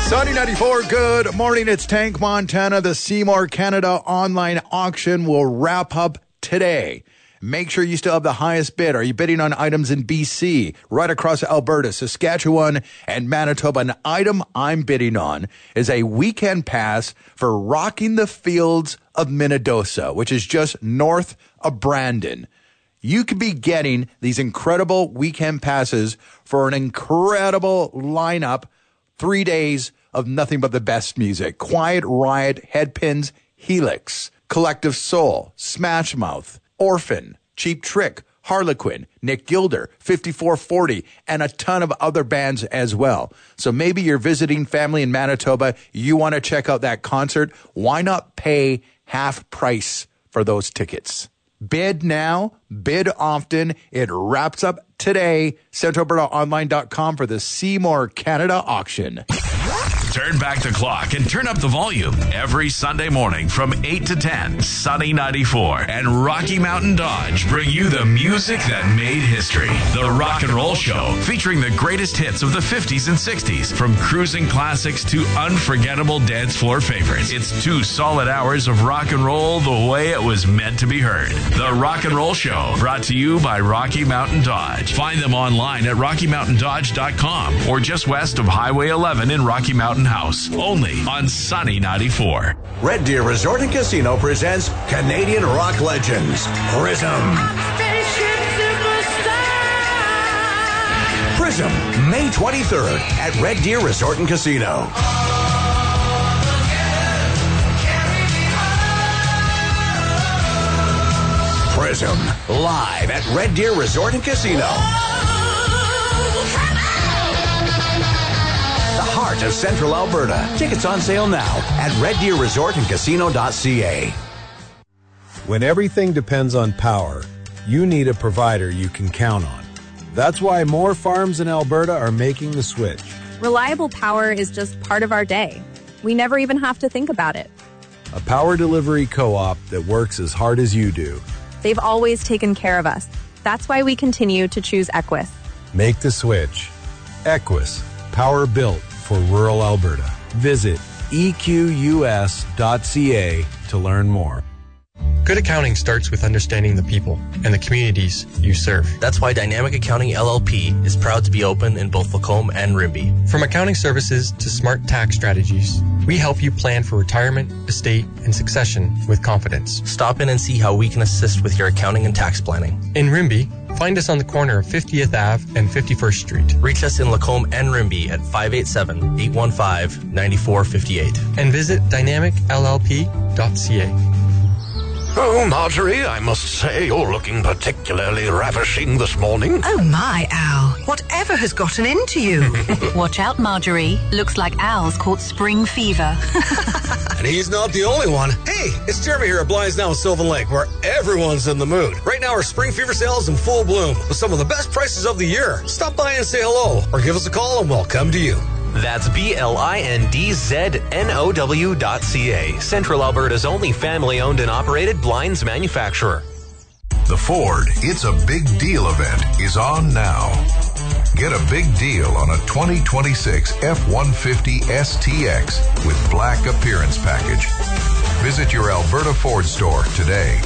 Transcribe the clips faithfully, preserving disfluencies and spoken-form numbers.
Sunny ninety-four, good morning. It's Tank Montana. The Seymour Canada online auction will wrap up today. Make sure you still have the highest bid. Are you bidding on items in B C, right across Alberta, Saskatchewan, and Manitoba? An item I'm bidding on is a weekend pass for Rocking the Fields of Minnedosa, which is just north of Brandon. You could be getting these incredible weekend passes for an incredible lineup, three days of nothing but the best music. Quiet Riot, Headpins, Helix, Collective Soul, Smash Mouth, Orphan, Cheap Trick, Harlequin, Nick Gilder, fifty-four forty, and a ton of other bands as well. So maybe you're visiting family in Manitoba, you want to check out that concert. Why not pay half price for those tickets? Bid now, bid often. It wraps up today. Central Alberta Online dot com for the Seymour Canada auction. Turn back the clock and turn up the volume every Sunday morning from eight to ten. Sunny ninety-four and Rocky Mountain Dodge bring you the music that made history. The Rock and Roll Show, featuring the greatest hits of the fifties and sixties, from cruising classics to unforgettable dance floor favorites. It's two solid hours of rock and roll the way it was meant to be heard. The Rock and Roll Show, brought to you by Rocky Mountain Dodge. Find them online at rocky mountain dodge dot com or just west of Highway eleven in Rocky Mountain House, only on Sunny ninety-four. Red Deer Resort and Casino presents Canadian rock legends, Prism. Prism, May twenty-third at Red Deer Resort and Casino. Prism, live at Red Deer Resort and Casino. Heart of Central Alberta. Tickets on sale now at red deer resort and casino dot c a. When everything depends on power, you need a provider you can count on. That's why more farms in Alberta are making the switch. Reliable power is just part of our day. We never even have to think about it. A power delivery co-op that works as hard as you do. They've always taken care of us. That's why we continue to choose Equus. Make the switch. Equus. Power built for rural Alberta. Visit e q u s dot c a to learn more. Good accounting starts with understanding the people and the communities you serve. That's why Dynamic Accounting L L P is proud to be open in both Lacombe and Rimbey. From accounting services to smart tax strategies, we help you plan for retirement, estate, and succession with confidence. Stop in and see how we can assist with your accounting and tax planning. In Rimbey, find us on the corner of fiftieth Avenue and fifty-first Street. Reach us in Lacombe and Rimbey at five eight seven, eight one five, nine four five eight. And visit dynamic l l p dot c a. Oh, Marjorie, I must say you're looking particularly ravishing this morning. Oh, my, Al. Whatever has gotten into you? Watch out, Marjorie. Looks like Al's caught spring fever. And he's not the only one. Hey, it's Jeremy here at Blinds Now in Sylvan Lake, where everyone's in the mood. Right now, our spring fever sale is in full bloom with some of the best prices of the year. Stop by and say hello, or give us a call and we'll come to you. That's B L I N D Z N O W dot C A, Central Alberta's only family-owned and operated blinds manufacturer. The Ford It's a Big Deal event is on now. Get a big deal on a twenty twenty-six F one fifty S T X with black appearance package. Visit your Alberta Ford store today.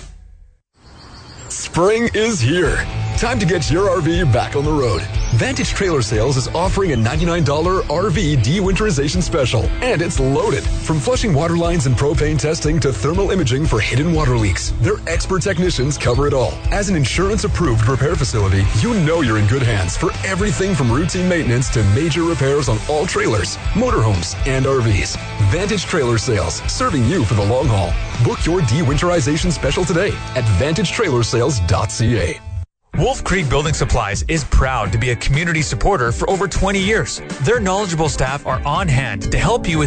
Spring is here. Time to get your R V back on the road. Vantage Trailer Sales is offering a ninety-nine dollars R V de-winterization special, and it's loaded. From flushing water lines and propane testing to thermal imaging for hidden water leaks, their expert technicians cover it all. As an insurance-approved repair facility, you know you're in good hands for everything from routine maintenance to major repairs on all trailers, motorhomes, and R Vs. Vantage Trailer Sales, serving you for the long haul. Book your de-winterization special today at vantage trailer sales dot c a. Wolf Creek Building Supplies is proud to be a community supporter for over twenty years. Their knowledgeable staff are on hand to help you with